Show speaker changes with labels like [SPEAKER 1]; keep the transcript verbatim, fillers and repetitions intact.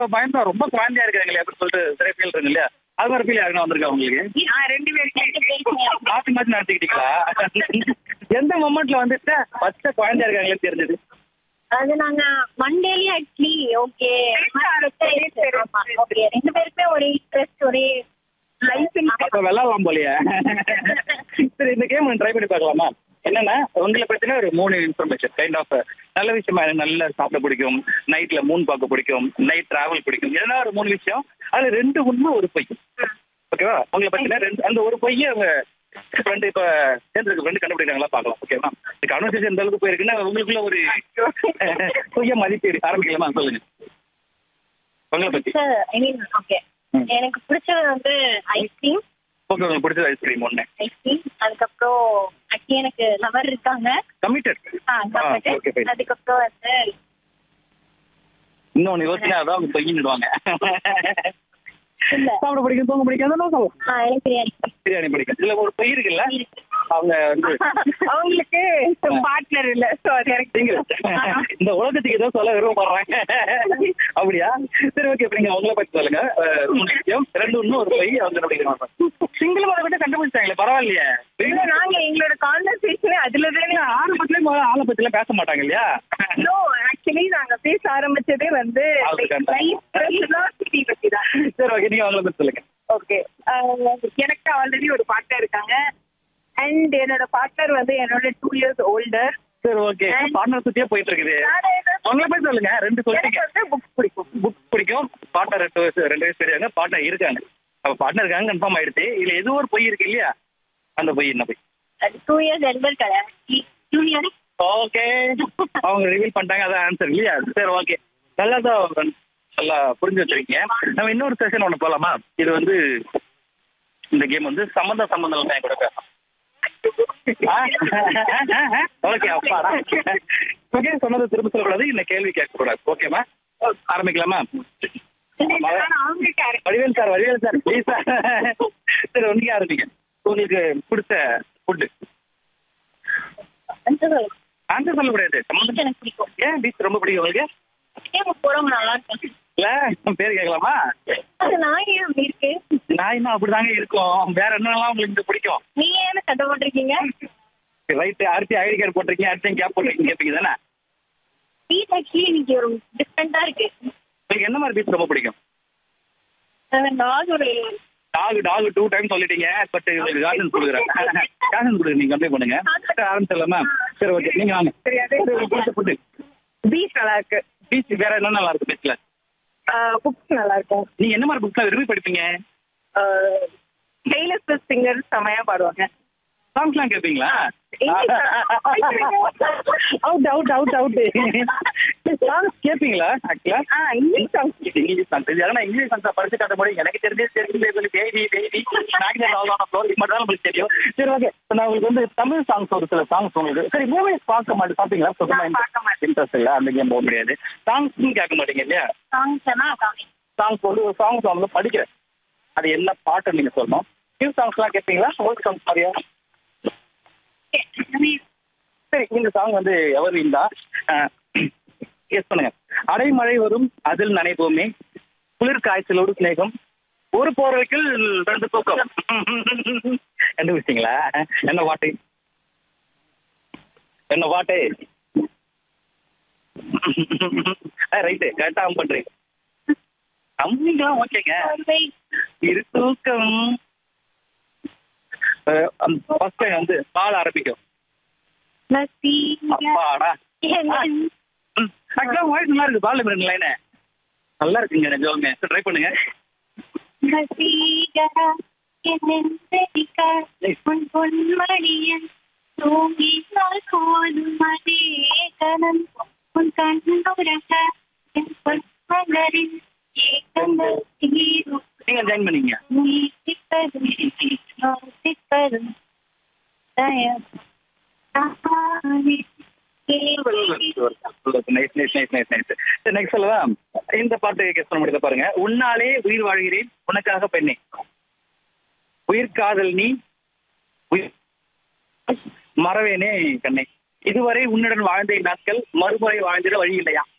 [SPEAKER 1] பயந்தா ரொம்ப குழந்தையா இருக்காங்களே அப்படின்னு சொல்லிட்டு சில ஃபீல் இருக்கு இல்லையா? அது மாதிரி ஃபீல் யாருன்னா வந்திருக்கா உங்களுக்கு?
[SPEAKER 2] ரெண்டு பேருக்கு
[SPEAKER 1] மாத்தி மாத்தி நடத்திக்கிட்டீங்களா? எந்த மொமெண்ட்ல வந்துட்டு பச்சை குழந்தையா இருக்காங்களே தெரிஞ்சது?
[SPEAKER 2] அது நாங்க மண்டேலி ஆக்சுவலி ஓகே ஓகே ரெண்டு பேருக்குமே ஒரே இன்ட்ரெஸ்ட் ஒரே லைஃப்
[SPEAKER 1] அப்ப விளையாடலாம் போலயே. சரி, இந்த கேம் ட்ரை பண்ணி பார்க்கலாமா? என்னன்னா உங்களை பத்தின ஒரு மூணு இன்ஃபர்மேஷன் கைண்ட் ஆஃப் நல்ல விஷயமா எனக்கு நல்லா சாப்பிட பிடிக்கும், நைட்ல மூன் பார்க்க பிடிக்கும், நைட் டிராவல் பிடிக்கும், எதனா ஒரு மூணு விஷயம். அது ரெண்டு உண்மை ஒரு பொய். ஓகேவா? உங்களை பத்தின ரெண்டு அந்த ஒரு பொய்யை அவங்க ஃப்ரெண்டு இப்ப சேர்ந்துருக்கு ஃப்ரெண்டு கண்டுபிடிக்கிறாங்களா பார்க்கலாம். ஓகேவா? இந்த கான்வர்சேஷன் எந்த அளவுக்கு போயிருக்குன்னா உங்களுக்குள்ள ஒரு பொய்ய மதிப்பீடு ஆரம்பிக்கலாமா? சொல்லுங்க உங்களை பத்தி.
[SPEAKER 2] ஐ மீன் ஓகே எனக்கு பிடிச்சது வந்து ஐஸ்கிரீம்.
[SPEAKER 1] ஓகே, உங்களுக்கு பிடிச்சது ஐஸ்கிரீம் ஒண்ணு.
[SPEAKER 2] ஐஸ்கிரீம் அதுக்கப்புறம் ஆக்சுவலி எனக்கு லவர் இருக்காங்க.
[SPEAKER 1] கமிட்டட்.
[SPEAKER 2] அதுக்கப்புறம் வந்து
[SPEAKER 1] இன்னொன்னு யோசனை அதான் அவங்க பொய்யிடுவாங்க.
[SPEAKER 2] இல்ல
[SPEAKER 1] சாப்பிட பிடிக்கும், தூங்க பிடிக்கும், அதெல்லாம் சொல்லலாம்.
[SPEAKER 2] ஆ எனக்கு பிரியாணி
[SPEAKER 1] பிரியாணி பிடிக்கும். இதுல ஒரு பொய் இருக்குல்ல, அவங்க வந்து
[SPEAKER 2] அவங்களுக்கு பார்ட்னர் இல்ல. சோ அது எனக்கு
[SPEAKER 1] இந்த உலகத்துக்கு ஏதோ சொல்ல விரும்பப்படுறாங்க. அப்படியா? சரி, ஓகே. இப்ப நீங்க உங்களை பத்தி சொல்லுங்க. மூணு விஷயம், ரெண்டு ஒண்ணு ஒரு பொய். அவங்க சிங்கிள் மத விட்டு கண்டுபிடிச்சாங்களே, பரவாயில்லையே.
[SPEAKER 2] நாங்க எங்களோட கான்வர்சேஷன் அதுலதான்
[SPEAKER 1] ஆரம்பத்திலே ஆளை பத்தி எல்லாம் பேச மாட்டாங்க இல்லையா?
[SPEAKER 2] நோ ஆக்சுவலி நாங்க பேச ஆரம்பிச்சதே வந்து பத்தி தான்.
[SPEAKER 1] சரி, ஓகே. நீங்க அவங்களை பத்தி சொல்லுங்க.
[SPEAKER 2] ஓகே, எனக்கு ஆல்ரெடி ஒரு பார்ட்னர் இருக்காங்க அண்ட் என்னோட பார்ட்னர் வந்து என்னோட டூ இயர்ஸ் ஓல்டர்.
[SPEAKER 1] சரி, ஓகே. பார்ட்னர் சுத்தியே போயிட்டு இருக்குது. உங்களை பத்தி சொல்லுங்க. ரெண்டு சொல்லிட்டீங்க.
[SPEAKER 2] புக் பிடிக்கும்
[SPEAKER 1] புக் பிடிக்கும், பார்ட்னர் ரெண்டு வயசு ரெண்டு வயசு தெரியாங்க, பார்ட்னர் இருக்காங்க. அப்ப பார்ட்னர் இருக்காங்க கன்ஃபார்ம் ஆயிடுச்சு. இதுல ஏதோ ஒரு பொய் இருக்கு இல்லையா? அந்த பொய் என்ன பொய்?
[SPEAKER 2] Two years elder junior.
[SPEAKER 1] Okay, அவங்க ரிவீல் பண்ணிட்டாங்க, அதான் ஆன்சர் இல்லையா? சரி, ஓகே. நல்லா தான் நல்லா புரிஞ்சு வச்சிருக்கீங்க. நம்ம இன்னொரு செஷன் ஒன்று போகலாமா? இது வந்து இந்த கேம் வந்து சம்மந்த சம்மந்தம் தான் கூட பேசலாம். ஓகே, அப்பாடா. ஓகே, சொன்னதை திரும்ப சொல்லக்கூடாது, இந்த கேள்வி கேட்கக்கூடாது. ஓகேமா? ஆரம்பிக்கலாமா? Vadivel sir, Vadivel sir please sir. சரி, ஒன்றைக்கு ஆரம்பிங்க. உங்களுக்கு பிடிச்ச ஃபுட்டு ஆன்சர் சொல்லக்கூடாது.
[SPEAKER 2] எனக்கு பிடிக்கும்.
[SPEAKER 1] ஏன் பீச் ரொம்ப பிடிக்கும் உங்களுக்கு?
[SPEAKER 2] போறவங்க நல்லா இருக்கும்.
[SPEAKER 1] இல்ல, பேர் கேட்கலாமா?
[SPEAKER 2] அது நாய் அப்படி இருக்கு.
[SPEAKER 1] நாய்னா அப்படிதாங்க இருக்கும். வேற என்னெல்லாம் உங்களுக்கு பிடிக்கும்?
[SPEAKER 2] நீங்க ஏன்னு சட்டை போட்டிருக்கீங்க?
[SPEAKER 1] ரைட்டு, அடுத்து ஐடி கார்டு போட்டிருக்கீங்க, அடுத்து கேப் போட்டிருக்கீங்க, கேட்பீங்க தானே?
[SPEAKER 2] பீச் ஆக்சுவலி இன்னைக்கு ஒரு டிஃப்ரெண்டா இருக்கு.
[SPEAKER 1] உங்களுக்கு என்ன மாதிரி பீச் ரொம்ப பிடிக்கும்?
[SPEAKER 2] டாக் ஒரு
[SPEAKER 1] டாக் டாக் டூ டைம் சொல்லிட்டீங்க. பட் உங்களுக்கு கார்டன் கொடுக்குறேன். கார்டன் கொடுக்குறேன், நீங்க கம்ப்ளீட் பண்ணுங்க. ஆரம்பிச்சிடலாமா? சரி, ஓகே. நீங்க வாங்க. பிடிச்ச ஃபுட்டு
[SPEAKER 2] பீச் நல்லா இருக்கு.
[SPEAKER 1] பீச் வேற என்ன நல்லா இருக்கு பீச்ல?
[SPEAKER 2] புக்ஸ் நல்லா இருக்கும்.
[SPEAKER 1] நீங்க என்ன மாதிரி புக்ஸ் விரும்பி படிப்பீங்க?
[SPEAKER 2] டெய்லர் ஸ்விஃப்ட் சிங்கர் செமையா பாடுவாங்க.
[SPEAKER 1] சாங்ஸ்லாம் கேட்பீங்களா? Out out out out songs கேட்பீங்களா? ஆக்சுவலா
[SPEAKER 2] இங்கிலீஷ் சாங்ஸ்
[SPEAKER 1] இங்கிலீஷ் சாங்ஸ் ஏன்னா இங்கிலீஷ் சாங்ஸ் படிச்சு காட்ட முடியும். எனக்கு தெரிஞ்சது தெரிஞ்சு பேபி பேபி இது மட்டும் தான் உங்களுக்கு தெரியும். சரி, ஓகே. நான் உங்களுக்கு வந்து தமிழ் சாங்ஸ் ஒரு சில சாங்ஸ் உங்களுக்கு. சரி, மூவிஸ் பார்க்க மாட்டேன் பார்ப்பீங்களா? சுத்தமாக இன்ட்ரெஸ்ட் இல்லை, அந்த கேம் போக முடியாது. சாங்ஸும் கேட்க மாட்டீங்க இல்லையா?
[SPEAKER 2] சாங்ஸ்
[SPEAKER 1] சாங்ஸ் வந்து ஒரு சாங்ஸ் வந்து படிக்கிறேன், அது என்ன பாட்டுன்னு நீங்க சொல்லணும். நியூ சாங்ஸ்லாம் கேட்பீங்களா? ஓல்டு சாங்ஸ் மாதிரியா? சரி, இந்த சாங் வந்து எவர் இருந்தா கெஸ் பண்ணுங்க. அடைமழை வரும் அதில் நனைப்போமே, குளிர் காய்ச்சலோடு சிநேகம், ஒரு போர்வைக்குள் ரெண்டு தூக்கம். கண்டுபிடிச்சிங்களா? என்ன பாட்டு? என்ன பாட்டு? ரைட்டு, கரெக்டா பண்றீங்க. கம்மிங்களாம் ஓகேங்க. இரு தூக்கம் ஃபர்ஸ்ட் வந்து பால் ஆரம்பிக்கும். அப்பாடா, வாய்ஸ் நல்லா இருக்கு. பால் ரெண்டு லைனு நல்லா இருக்குங்க. நிஜமே ட்ரை பண்ணுங்க. நீங்க ஜாயின் பண்ணீங்க. இந்த பாட்டு கெஸ் பண்ண முடியுது பாருங்க. உன்னாலே உயிர் வாழ்கிறேன் உனக்காக பெண்ணே, உயிர் காதல் நீ மறவேனே கண்ணே, இதுவரை உன்னுடன் வாழ்ந்த நாட்கள் மறுமுறை வாழ்ந்திட வழி இல்லையா?